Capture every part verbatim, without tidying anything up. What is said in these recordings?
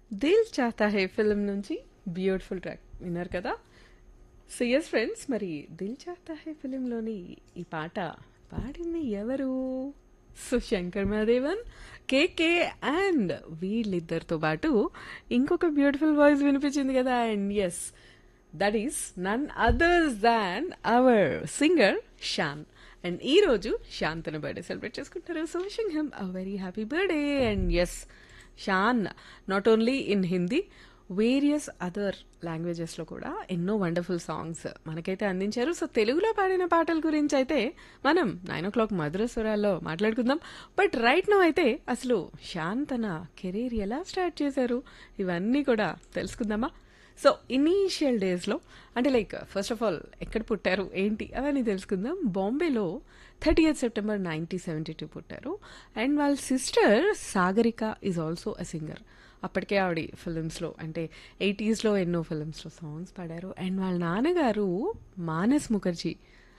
దిల్ చాతా హే film నుంచి beautiful track విన్నారు కదా. సో ఎస్ ఫ్రెండ్స్, మరి దిల్ చాతా హే ఫిలింలోని ఈ పాట పాడింది ఎవరు? So Shankar Mahadevan, KK and వీళ్ళిద్దరితో పాటు ఇంకొక బ్యూటిఫుల్ వాయిస్ వినిపించింది కదా. And yes, that is none others than hour singer Shan. And ఈ రోజు షాన్ తన బర్త్డే సెలబ్రేట్ చేసుకుంటారు. So wishing him a very happy birthday. And yes, Shan not only in Hindi, various other లాంగ్వేజెస్లో కూడా ఎన్నో వండర్ఫుల్ సాంగ్స్ మనకైతే అందించారు. సో తెలుగులో పాడిన పాటల గురించి అయితే మనం నైన్ ఓ క్లాక్ మధుర స్వరాల్లో మాట్లాడుకుందాం. బట్ రైట్ నో అయితే అసలు షాన్ తన కెరీర్ ఎలా స్టార్ట్ చేశారు ఇవన్నీ కూడా తెలుసుకుందామా. సో ఇనీషియల్ డేస్లో అంటే లైక్ ఫస్ట్ ఆఫ్ ఆల్ ఎక్కడ పుట్టారు ఏంటి అవన్నీ తెలుసుకుందాం. బాంబేలో thirty eighth September nineteen seventy two పుట్టారు. అండ్ వాళ్ళ sister Sagarika is also a singer. అప్పటికే ఆవిడ ఫిలిమ్స్లో అంటే ఎయిటీస్లో ఎన్నో ఫిలిమ్స్లో సాంగ్స్ పాడారు. అండ్ వాళ్ళ నాన్నగారు Manas Mukherjee,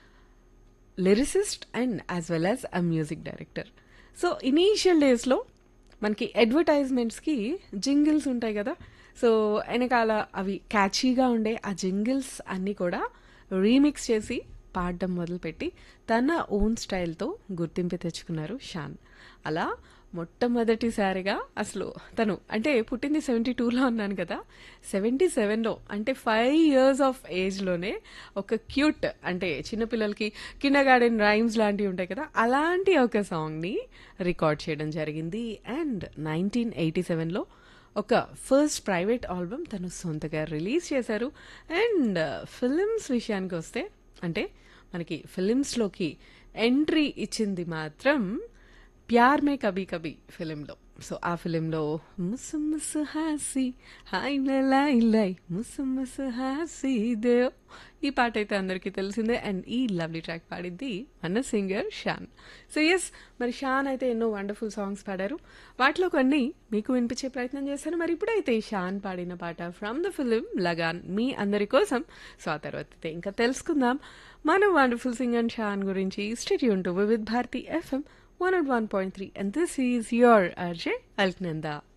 lyricist and as well as a music director. So initial డేస్లో మనకి అడ్వర్టైజ్మెంట్స్కి జింగిల్స్ ఉంటాయి కదా. సో వెనకాల అవి క్యాచీగా ఉండే ఆ జింగిల్స్ అన్నీ కూడా రీమిక్స్ చేసి పాడడం మొదలుపెట్టి తన ఓన్ స్టైల్తో గుర్తింపు తెచ్చుకున్నారు షాన్. అలా మొట్టమొదటిసారిగా అసలు తను అంటే పుట్టింది సెవెంటీ టూలో అన్నాను కదా, సెవెంటీ సెవెన్లో అంటే ఫైవ్ ఇయర్స్ ఆఫ్ ఏజ్లోనే ఒక క్యూట్ అంటే చిన్నపిల్లలకి కిండర్ గార్డెన్ రైమ్స్ లాంటివి ఉంటాయి కదా, అలాంటి ఒక సాంగ్ని రికార్డ్ చేయడం జరిగింది. అండ్ నైన్టీన్ ఎయిటీ సెవెన్లో ఒక ఫస్ట్ ప్రైవేట్ ఆల్బమ్ తను సొంతగా రిలీజ్ చేశారు. అండ్ ఫిలిమ్స్ విషయానికి వస్తే అంటే మనకి ఫిలిమ్స్లోకి ఎంట్రీ ఇచ్చింది మాత్రం ప్యార్ మే కభీ కభీ ఫిలింలో. సో ఆ ఫిలింలో ముసు ముసు హాసి హాయ్ లై లై ముసు ముసు హాసి దేవ్, ఈ పాట అయితే అందరికీ తెలిసిందే. అండ్ ఈ లవ్లీ ట్రాక్ పాడింది మన సింగర్ షాన్. సో ఎస్, మరి షాన్ అయితే ఎన్నో వండర్ఫుల్ సాంగ్స్ పాడారు. వాటిలో కొన్ని మీకు వినిపించే ప్రయత్నం చేశాను. మరి ఇప్పుడైతే షాన్ పాడిన పాట ఫ్రమ్ ద ఫిలిం లగాన్ మీ అందరి కోసం. సో ఆ తర్వాత అయితే ఇంకా తెలుసుకుందాం మన వండర్ఫుల్ సింగర్ షాన్ గురించి. Stay tune to Vividh Bharati FM one oh one point three, and this is your R J Alknanda.